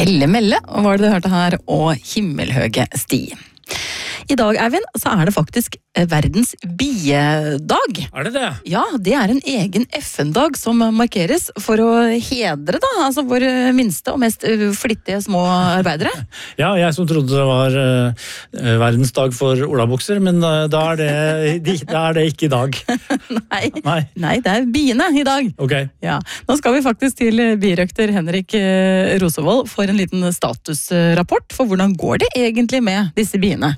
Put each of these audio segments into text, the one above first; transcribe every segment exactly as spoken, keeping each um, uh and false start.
Helle Melle var det du hørte her, og Himmelhøge sti. I dag, Eivind, så er det faktisk verdens biedag. Er det det? Ja, det er en egen F N-dag som markeres for å hedre da, altså våre minste og mest flittige små arbeidere. Ja, jeg som trodde det var uh, verdensdag for olabukser, men uh, da, er det, de, da er det ikke i dag. Nei. Nei. Nei, det er biene i dag. Ok. Ja. Nå skal vi faktisk til birøkter Henrik Rosenvold for en liten statusrapport for hvordan går det egentlig med disse biene.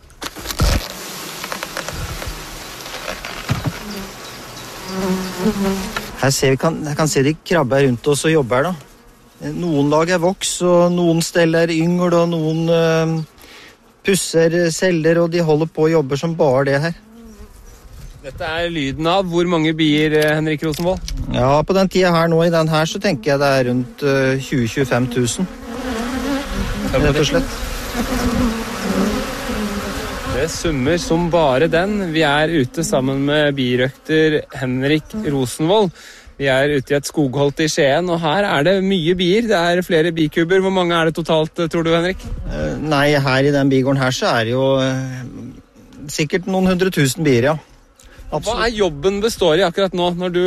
Her ser vi, kan, jeg kan se de krabber rundt oss og jobber da. Noen lager voks, og noen steller yngel, og noen øh, pusser celler, og de holder på å jobbe som bare det her. Dette er lyden av hvor mange bier, Henrik Rosenvold? Ja, på den tiden her nå, i den her, så tenker jeg det er rundt øh, tjue til tjuefem tusen. Rett og slett. Det summer som bare den. Vi er ute sammen med birøkter Henrik Rosenvold. Vi er ute i et skogholt i Skien, og her er det mye bier. Det er flere bikuber. Hvor mange er det totalt, tror du, Henrik? Uh, nei, her i den bigården her så er det jo uh, sikkert noen hundre tusen bier, ja. Absolutt. Hva er jobben består i akkurat nå, når du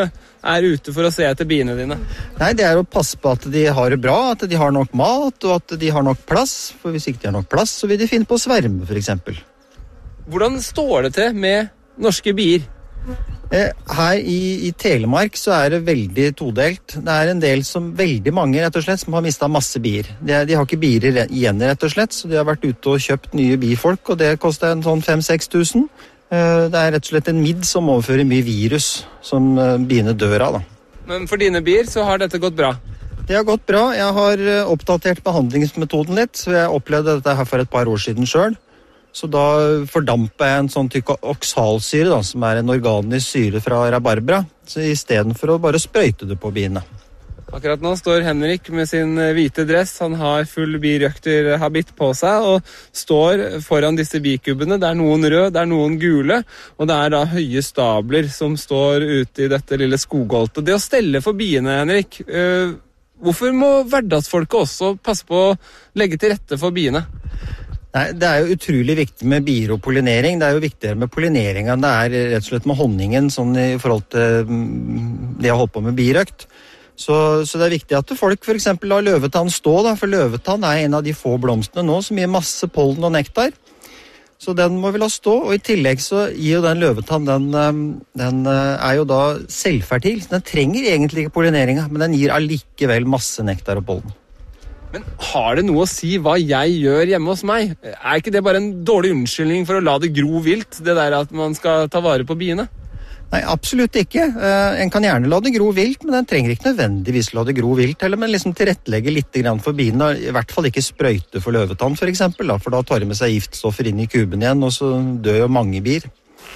er ute for å se etter biene dine? Nei, det er å passe på at de har det bra, at de har nok mat, og at de har nok plass. For hvis ikke de har nok plass, så vil de finne på å sverme, for eksempel. Hvordan står det til med norske bier? Eh, her i, i Telemark så er det veldig todelt. Det er en del som, veldig mange rett og slett, som har mistet masse bier. De, de har ikke bier igjen rett og slett, så de har vært ute og kjøpt nye bifolk, og det koster en sånn fem til seks tusen. Det er rett og slett en midd som overfører mye virus som biene dør av. Da. Men for dine bier så har dette gått bra? Det har gått bra. Jeg har oppdatert behandlingsmetoden litt, så jeg opplevde dette her for et par år siden selv. Så da fordampet jeg en sånn type oksalsyre, da, som er en organisk syre fra rabarbra, så i stedet for å bare sprøyte det på biene. Akkurat nå står Henrik med sin hvite dress, han har full birøkterhabit på seg og står foran disse bikubene. Det er noen røde, det er noen gule, og det er da høye stabler som står ute i dette lille skogholtet. Det å stelle for biene, Henrik, øh, hvorfor må hverdagsfolket også passe på å legge til rette for biene? Nei, det er jo utrolig viktig med bier og pollinering. Det er jo viktigere med pollinering enn det er rett og slett med honningen, sånn i forhold til det å holde på med birøkt. Så, så det er viktig at folk for eksempel lar løvetann stå, da, for løvetann er en av de få blomstene nå som gir masse pollen og nektar. Så den må vi la stå, og i tillegg så gir jo den løvetann, den, den er jo da selvfertil. Den trenger egentlig ikke pollineringa, men den gir allikevel masse nektar og pollen. Men har det noe å si hva jeg gjør hjemme hos meg? Er ikke det bare en dårlig unnskyldning for å la det gro vilt, det der at man skal ta vare på biene? Nei, absolutt ikke. Uh, en kan gjerne la det gro vilt, men den trenger ikke nødvendigvis la det gro vilt, eller, men liksom tilrettelegge litt grann for biene, i hvert fall ikke sprøyte for løvetann for eksempel, da, for da tar de med seg giftstoffer inn i kuben igjen, og så dør jo mange bier.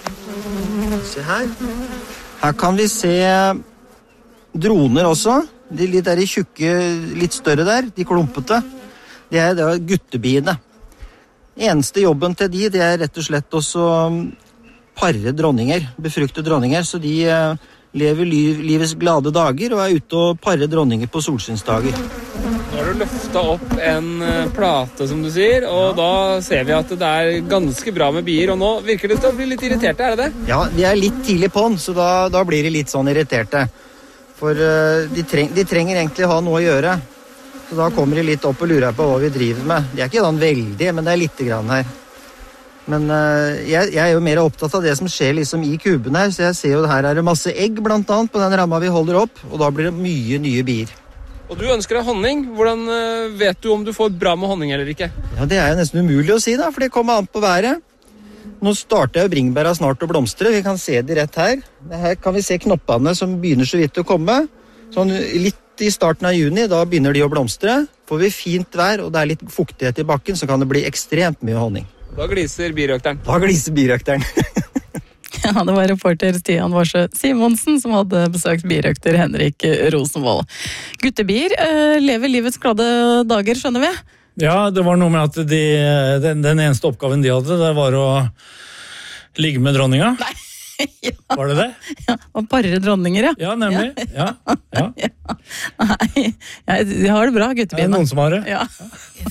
Se her. Her kan vi se droner også. De litt der i tjukke, litt større der, de klumpete. Det er, det er guttebiene. Eneste jobben til de, det er rett og slett også parre dronninger, befrukte dronninger, så de eh, lever liv, livets glade dager og er ute og parre dronninger på solsynsdager. Nå har du løftet opp en plate, som du sier, og ja. Da ser vi at det er ganske bra med bier, og nå virker det til å bli litt irriterte, er det det? Ja, de er litt tidlig på den, så da, da blir de litt sånn irriterte. For uh, de, treng, de trenger egentlig ha noe å gjøre, så da kommer de litt opp og lurer på hva vi driver med. De er ikke sånn veldig, men det er litt grann her. Men uh, jeg, jeg er jo mer opptatt av det som skjer liksom i kuben her, så jeg ser jo her er det masse egg blant annet på den ramma vi holder opp, og da blir det mye nye bier. Og du ønsker deg honning. Hvordan uh, vet du om du får bra med honning eller ikke? Ja, det er jo nesten umulig å si da, for det kommer an på været. Nå starter jo bringebæra snart å blomstre, vi kan se de rett her. Her kan vi se knoppene som begynner så vidt å komme. Sånn litt i starten av juni, da begynner de å blomstre. Får vi fint vær, og det er litt fuktighet i bakken, så kan det bli ekstremt mye honning. Da gliser birøkteren. Da gliser birøkteren. Ja, det var reporter Stian Varsø Simonsen som hadde besøkt birøkter Henrik Rosenvold. Guttebier eh, lever livets glade dager, skjønner vi? Ja, det var noe med at de, den, den eneste oppgaven de hadde, det var å ligge med dronninga. Nei. Var det det? Ja, og parer dronninger, ja. Ja, nemlig. Ja, ja. Nei, jeg, jeg har det bra, Er det guttebiene. noen som har det? Ja.